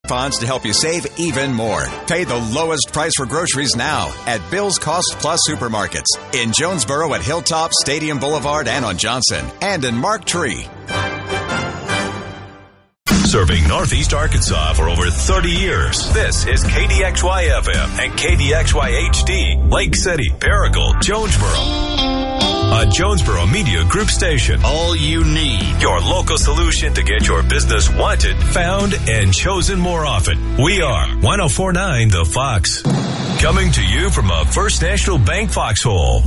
coupons to help you save even more. Pay the lowest price for groceries now at Bill's Cost Plus Supermarkets in Jonesboro at Hilltop, Stadium Boulevard, and on Johnson, and in Mark Tree. Serving Northeast Arkansas for over 30 years. This is KDXY-FM and KDXY-HD, Lake City, Paragould, Jonesboro. A Jonesboro Media Group station. All you need. Your local solution to get your business wanted, found, and chosen more often. We are 104.9 The Fox. Coming to you from a First National Bank foxhole.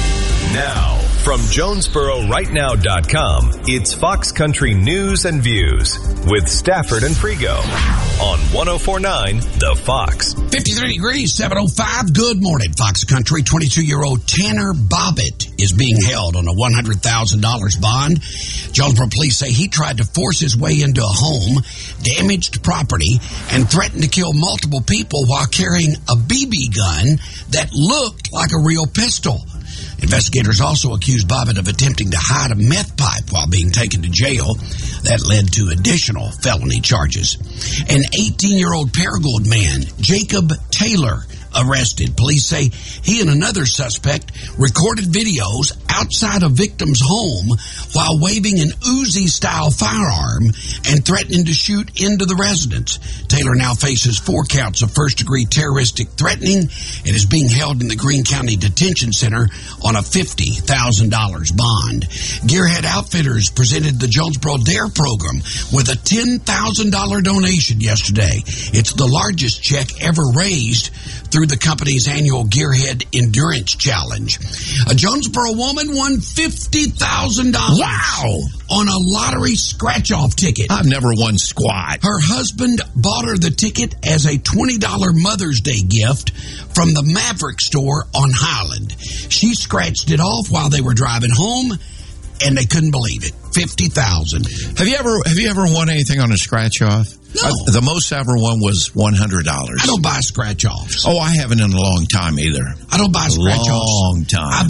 Now, from JonesboroRightNow.com, it's Fox Country News and Views with Stafford and Frigo on 104.9 The Fox. 53 degrees, 7:05. Good morning, Fox Country. 22-year-old Tanner Bobbitt is being held on a $100,000 bond. Jonesboro police say he tried to force his way into a home, damaged property, and threatened to kill multiple people while carrying a BB gun that looked like a real pistol. Investigators also accused Bobbitt of attempting to hide a meth pipe while being taken to jail. That led to additional felony charges. An 18-year-old Paragould man, Jacob Taylor, arrested. Police say he and another suspect recorded videos outside a victim's home while waving an Uzi-style firearm and threatening to shoot into the residence. Taylor now faces 4 counts of first-degree terroristic threatening and is being held in the Greene County Detention Center on a $50,000 bond. Gearhead Outfitters presented the Jonesboro DARE program with a $10,000 donation yesterday. It's the largest check ever raised through the company's annual Gearhead Endurance Challenge. A Jonesboro woman won $50,000. Wow! On a lottery scratch-off ticket. I've never won squat. Her husband bought her the ticket as a $20 Mother's Day gift from the Maverick store on Highland. She scratched it off while they were driving home, and they couldn't believe it. $50,000. Have you ever won anything on a scratch-off? No. The most I ever won was $100. I don't buy scratch-offs. Oh, I haven't in a long time either. I don't buy scratch-offs. Long time.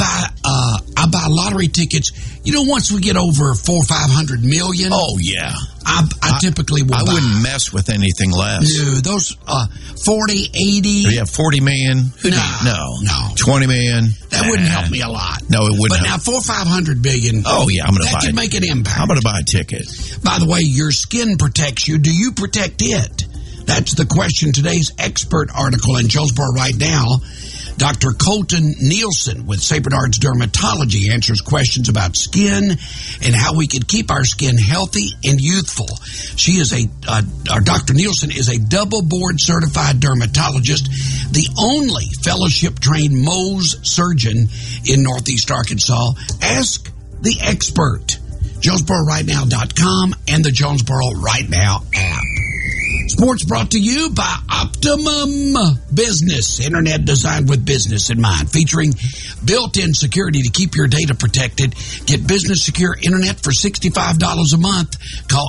I buy lottery tickets. You know, once we get over 400 or 500 million. Oh, yeah. I typically will I buy. wouldn't mess with anything less. No, those 40, 80. Yeah, 40 million. No. 20 million. That wouldn't help me a lot. No, it wouldn't. But now 400 or 500 billion. Oh, yeah, I'm going to buy it. That could make an impact. I'm going to buy a ticket. By the way, your skin protects you. Do you protect it? That's the question. Today's expert article in Jonesboro right now. Dr. Colton Nielsen with St. Bernard's Dermatology answers questions about skin and how we can keep our skin healthy and youthful. She is Dr. Nielsen is a double board certified dermatologist, the only fellowship-trained Mohs surgeon in Northeast Arkansas. Ask the expert. JonesboroRightNow.com and the Jonesboro Right Now app. Sports brought to you by Optimum Business. Internet designed with business in mind. Featuring built-in security to keep your data protected. Get business secure internet for $65 a month. Call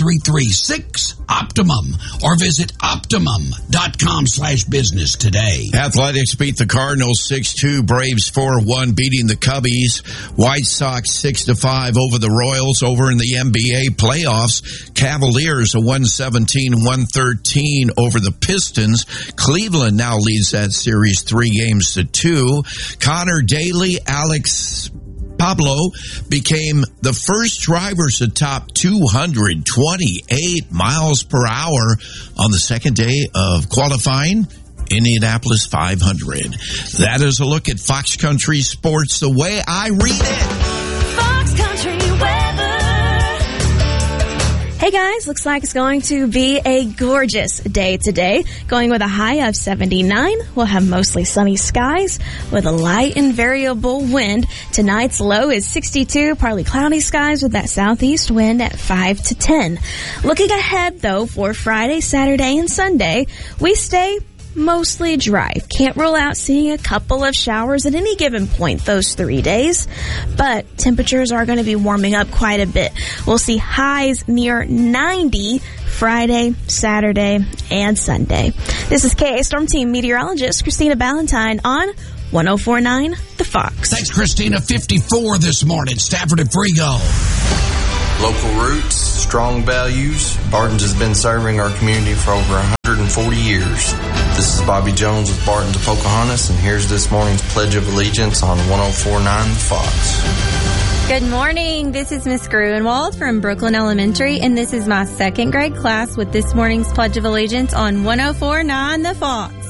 833-6-OPTIMUM or visit Optimum.com/business today. Athletics beat the Cardinals 6-2. Braves 4-1 beating the Cubbies. White Sox 6-5 over the Royals. Over in the NBA playoffs, Cavaliers a 117-113 over the Pistons. Cleveland now leads that series 3-2. Connor Daly, Alex Pablo became the first drivers to top 228 miles per hour on the second day of qualifying Indianapolis 500. That is a look at Fox Country Sports the way I read it. Fox Country weather. Hey guys, looks like it's going to be a gorgeous day today. Going with a high of 79. We'll have mostly sunny skies with a light and variable wind. Tonight's low is 62, partly cloudy skies with that southeast wind at 5 to 10. Looking ahead though for Friday, Saturday, and Sunday, we stay mostly dry. Can't rule out seeing a couple of showers at any given point those 3 days, but temperatures are going to be warming up quite a bit. We'll see highs near 90 Friday, Saturday, and Sunday. This is KA Storm Team meteorologist Christina Ballantyne on 104.9 The Fox. Thanks, Christina. 54 this morning. Stafford and Frigo. Local roots, strong values. Barton's has been serving our community for over 140 years. This is Bobby Jones with Barton's of Pocahontas, and here's this morning's Pledge of Allegiance on 104.9 The Fox. Good morning. This is Miss Gruenwald from Brooklyn Elementary, and this is my second grade class with this morning's Pledge of Allegiance on 104.9 The Fox.